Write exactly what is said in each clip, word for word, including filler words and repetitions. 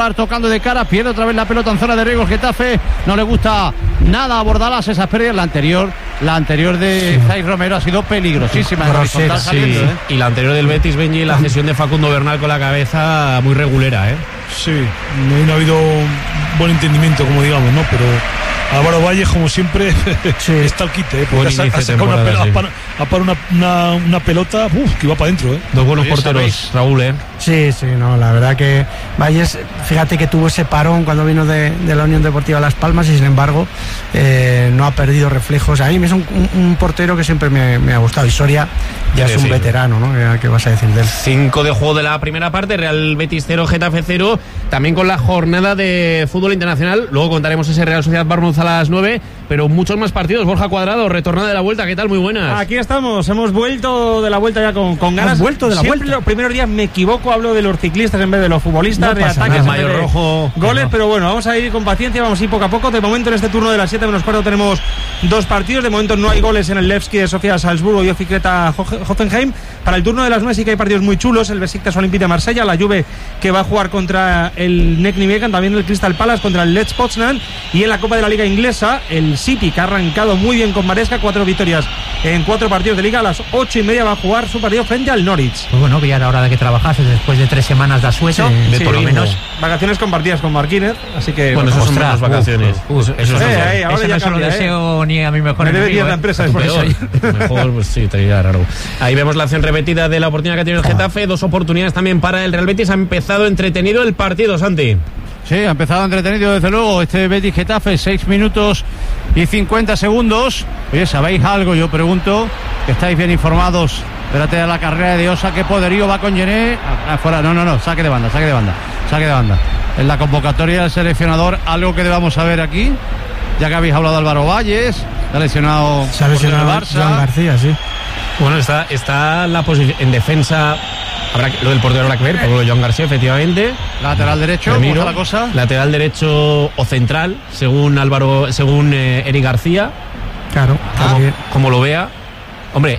tocando de cara, pierde otra vez la pelota en zona de riesgo. Getafe no le gusta nada a Bordalás esas pérdidas. La anterior, la anterior de sí. Zay Romero ha sido peligrosísima. Grosera, sí. saliendo, ¿eh? Y la anterior del Betis, Benji, la cesión de Facundo Bernal con la cabeza muy regulera, ¿eh? Sí, no, no ha habido un buen entendimiento, como digamos, ¿no? Pero Álvaro Valles, como siempre, sí. está al quite, ¿eh? Porque ha, ha sacado una, pela, sí. a par, a par una, una, una pelota uf, que va para adentro, ¿eh? Dos buenos Oye, porteros, ¿sabéis? Raúl, ¿eh? Sí, sí, no, la verdad que Valles, fíjate que tuvo ese parón cuando vino de, de la Unión Deportiva Las Palmas y sin embargo eh, no ha perdido reflejos. A mí es un, un, un portero que siempre me, me ha gustado. Y Soria ya sí, es un sí. veterano, ¿no? ¿Qué, ¿Qué vas a decir de él? Cinco de juego de la primera parte, Real Betis cero, Getafe cero. También con la jornada de fútbol internacional. Luego contaremos ese Real Sociedad Bournemouth a las nueve, pero muchos más partidos. Borja Cuadrado, retornada de la vuelta, ¿qué tal? Muy buenas. Aquí estamos, hemos vuelto de la vuelta ya con, con ganas. ¿Has vuelto de la Siempre vuelta? Los primeros días me equivoco, hablo de los ciclistas en vez de los futbolistas, no de ataques en vez de rojo, goles, no. Pero bueno, vamos a ir con paciencia, vamos a ir poco a poco. De momento en este turno de las siete menos cuarto tenemos dos partidos. De momento no hay goles en el Levski de Sofía Salzburgo y Oficreta Hoffenheim. Para el turno de las nueve sí que hay partidos muy chulos. El Besiktas Olympique de Marsella, la Juve que va a jugar contra el Nek Nijmegen, también el Crystal Palace contra el Lech Poznan. Y en la Copa de la Liga Inglesa, el City, que ha arrancado muy bien con Maresca, cuatro victorias en cuatro partidos de Liga. A las ocho y media va a jugar su partido frente al Norwich. Pues bueno, que ya era hora de que trabajases después de tres semanas de asueto, sí, de sí, por lo menos. Vacaciones compartidas con Marquínez, así que... Bueno, eso son menos vacaciones. Uf, uf, eso eso, no, eh, eh, eso no se lo deseo eh. ni a mi mejor me enemigo. Me la empresa, es por eso. Mejor, pues sí, te diría raro. Ahí vemos la acción repetida de la oportunidad que ha tenido el Getafe. Dos oportunidades también para el Real Betis. Ha empezado entretenido el partido, Santi. Sí, ha empezado entretenido desde luego este Betis Getafe, seis minutos y cincuenta segundos. Oye, ¿sabéis algo? Yo pregunto, que estáis bien informados. Espérate a la carrera de Osa, qué poderío va con Gené. Afuera, no, no, no, saque de banda, saque de banda, saque de banda. En la convocatoria del seleccionador, algo que debamos saber aquí, ya que habéis hablado de Álvaro Valles, se ha lesionado, se ha lesionado el Barça. Joan García, sí. Bueno, está, está la posición en defensa. Habrá que, lo del portero habrá que ver, por lo de Joan García, efectivamente. Lateral derecho, ¿cómo está la cosa? Lateral derecho o central, según Álvaro, según eh, Eric García. Claro, como, como lo vea. Hombre,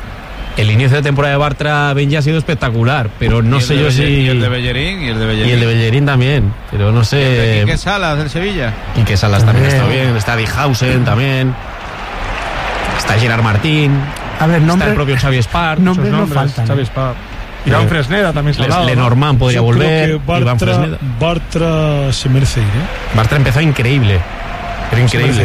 el inicio de temporada de Bartra Benji ha sido espectacular, pero no sé yo si... Y el de Bellerín, y el de Bellerín. Y el de Bellerín también, pero no sé... ¿Y Quique Salas del Sevilla? Y Quique Salas también está bien, está Dijhausen también, está Gerard Martín, a ver, nombre, está el propio Xavi Espar. Nombres no faltan. Xavi Espar. Iván Fresneda también se ha hablado, Lenormand ¿no? podría Yo volver. Creo que Bartra, Iván Fresneda. Bartra se merece ir, ¿eh? Bartra empezó increíble. Pero increíble.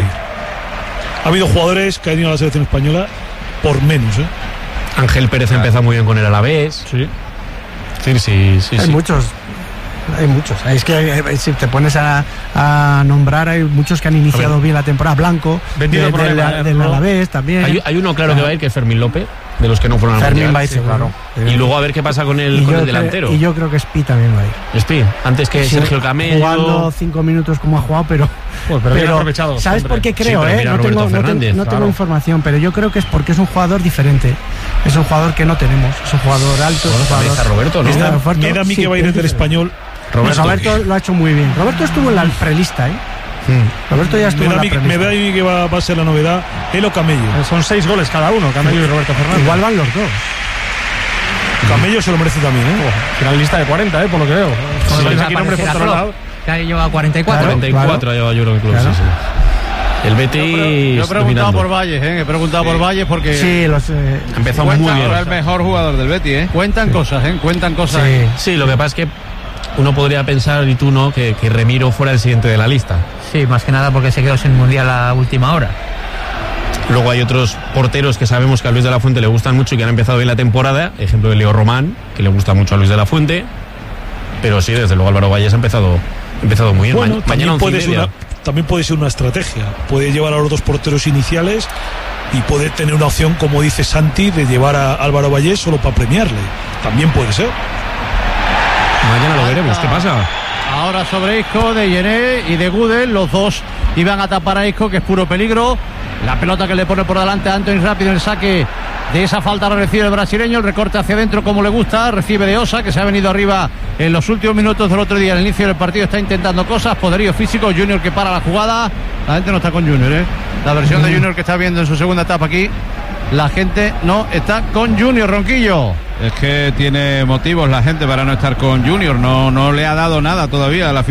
Ha habido jugadores que han ido a la selección española por menos, ¿eh? Ángel Pérez claro. empezó muy bien con el Alavés. Sí. Sí, sí, sí. Hay sí. muchos. Hay muchos. Es que si te pones a, a nombrar, hay muchos que han iniciado bien la temporada. Blanco, vendido de, por de, la, del Alavés también. Hay, hay uno claro ah. que va a ir, que es Fermín López, de los que no fueron a Fermín va a ir, sí, claro. Y luego a ver qué pasa con el, con el delantero. Creo, y yo creo que Spi también va a ir. Spi, antes que sí, Sergio Camello. Jugando cinco minutos como ha jugado, pero. Pues, pero, pero aprovechado, ¿sabes hombre. por qué creo? Sí, eh? No tengo, no, ten, no claro. tengo información, pero yo creo que es porque es un jugador diferente. Es un jugador que no tenemos. Es un jugador alto. Bueno, es un jugador, está Roberto, ¿no? Está fuerte. Mira a mí sí, que va a ir del español. Roberto. Roberto lo ha hecho muy bien. Roberto estuvo en la prelista, ¿eh? Hmm. Roberto ya estuvo me en la mi, prelista. Me da a mí que va, va a ser la novedad. Él o Camello. Son seis goles cada uno, Camello sí. y Roberto Fernández. Igual van los dos. Camello se lo merece también, ¿eh? Oh, gran lista de cuarenta, ¿eh? Por lo que veo. Sí. Sí. Aquí nombres por todos lados. Que lleva cuarenta y cuatro. cuarenta y cuatro claro. lleva yo creo que claro. sí, sí. El Betis. Yo, pre- yo he preguntado por Valles, ¿eh? He preguntado sí. por Valles porque. Sí, los. Eh, ha empezado muy bien. Ahora el mejor jugador del Betis, ¿eh? Cuentan sí. cosas, ¿eh? Cuentan cosas. Sí. sí, lo que pasa es que uno podría pensar, y tú no, que, que Remiro fuera el siguiente de la lista. Sí, más que nada porque se quedó sin mundial a última hora. Luego hay otros porteros que sabemos que a Luis de la Fuente le gustan mucho y que han empezado bien la temporada. Ejemplo de Leo Román, que le gusta mucho a Luis de la Fuente. Pero sí, desde luego Álvaro Valles ha empezado, ha empezado muy bien. Bueno, Ma- mañana puede once y media. Una, también puede ser una estrategia. Puede llevar a los dos porteros iniciales y puede tener una opción, como dice Santi, de llevar a Álvaro Valles solo para premiarle. También puede ser. Mañana lo veremos. ¿Qué pasa? Ahora sobre Isco, de Gené y de Gudel, los dos iban a tapar a Isco, que es puro peligro. La pelota que le pone por delante a Antony rápido en el saque de esa falta recibe el brasileño, el recorte hacia adentro como le gusta, recibe de Osa, que se ha venido arriba en los últimos minutos del otro día, al inicio del partido está intentando cosas, poderío físico, Junior que para la jugada, la gente no está con Junior, ¿eh? La versión de Junior que está viendo en su segunda etapa aquí, la gente no está con Junior, Ronquillo. Es que tiene motivos la gente para no estar con Junior, no, no le ha dado nada todavía a la